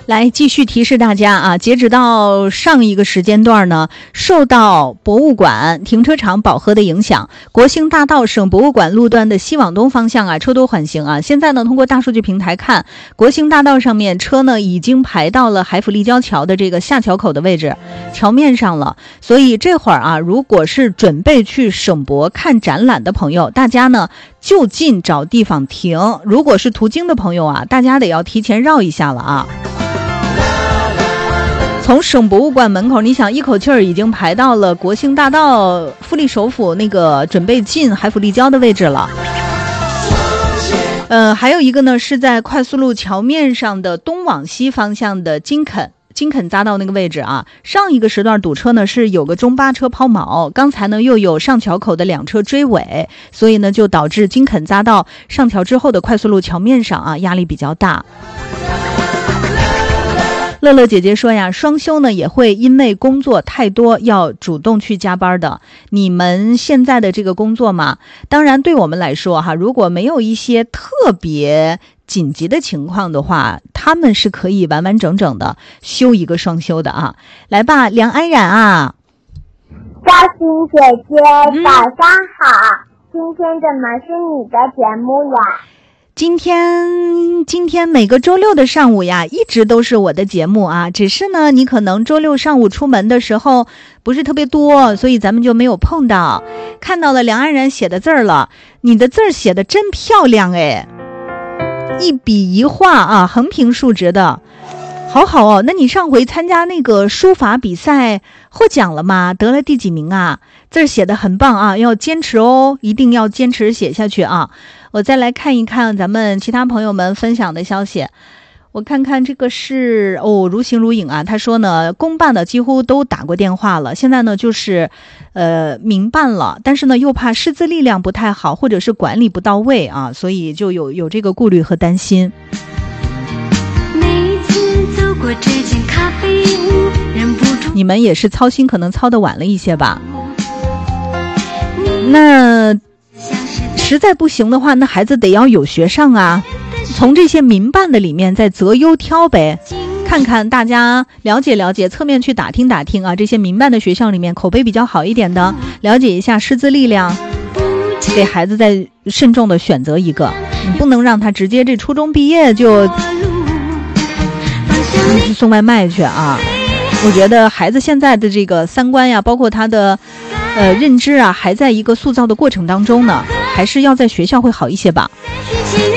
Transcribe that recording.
来继续提示大家啊，截止到上一个时间段呢，受到博物馆停车场饱和的影响，国兴大道省博物馆路段的西往东方向啊车多缓行啊。现在呢，通过大数据平台看，国兴大道上面车呢已经排到了海府立交桥的这个下桥口的位置，桥面上了。所以这会儿啊，如果是准备去省博看展览的朋友，大家呢就近找地方停。如果是途经的朋友啊，大家得要提前绕一下了啊。从省博物馆门口，你想一口气儿已经排到了国兴大道富力首府那个准备进海府立交的位置了。还有一个呢是在快速路桥面上的东往西方向的金肯匝道那个位置啊，上一个时段堵车呢是有个中巴车抛锚，刚才呢又有上桥口的两车追尾，所以呢就导致金肯匝道上桥之后的快速路桥面上啊压力比较大。乐乐姐姐说呀，双休呢也会因为工作太多要主动去加班的。你们现在的这个工作嘛，当然对我们来说哈，如果没有一些特别紧急的情况的话，他们是可以完完整整的休一个双休的啊。来吧，梁安然啊。 赵鑫姐姐，早上好。今天怎么是你的节目呀？ 今天每个周六的上午呀，一直都是我的节目啊。只是呢，你可能周六上午出门的时候不是特别多，所以咱们就没有碰到。看到了梁安然写的字儿了，你的字儿写的真漂亮哎，一笔一画啊，横平竖直的，好好哦。那你上回参加那个书法比赛获奖了吗？得了第几名啊？字儿写的很棒啊，要坚持哦，一定要坚持写下去啊。我再来看一看咱们其他朋友们分享的消息，我看看这个是如形如影啊。他说呢，公办的几乎都打过电话了，现在呢就是民办了，但是呢又怕师资力量不太好，或者是管理不到位啊，所以就有这个顾虑和担心。每次走过这间咖啡屋，忍不住你们也是操心，可能操得晚了一些吧。那实在不行的话，那孩子得要有学上啊，从这些民办的里面再择优挑呗，看看大家了解了解，侧面去打听打听啊，这些民办的学校里面口碑比较好一点的，了解一下师资力量，给孩子再慎重的选择一个，你不能让他直接这初中毕业就去送外卖去啊。我觉得孩子现在的这个三观呀，包括他的认知啊，还在一个塑造的过程当中呢，还是要在学校会好一些吧。